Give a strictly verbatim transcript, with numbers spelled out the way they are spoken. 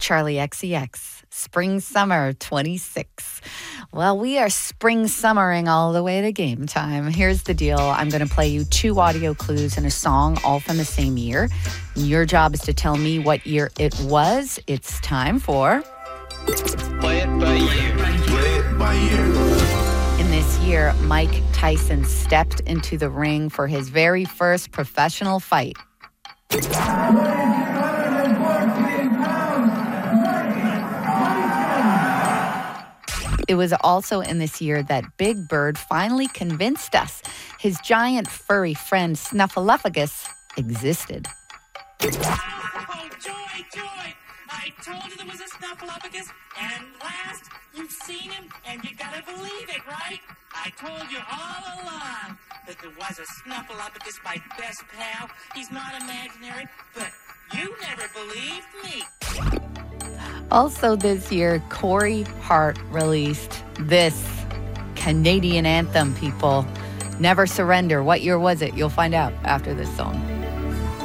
Charlie X C X, Spring Summer twenty-six. Well, we are spring summering all the way to game time. Here's the deal. I'm going to play you two audio clues and a song, all from the same year. Your job is to tell me what year it was. It's time for... Play it by year. Play it by year. In this year, Mike Tyson stepped into the ring for his very first professional fight. It was also in this year that Big Bird finally convinced us his giant furry friend Snuffleupagus existed. Oh, joy, joy! I told you there was a Snuffleupagus, and last, you've seen him, and you gotta believe it, right? I told you all along that there was a Snuffleupagus, my best pal. He's not imaginary, but you never believed me. Also this year, Corey Hart released this Canadian anthem, people. Never Surrender. What year was it? You'll find out after this song.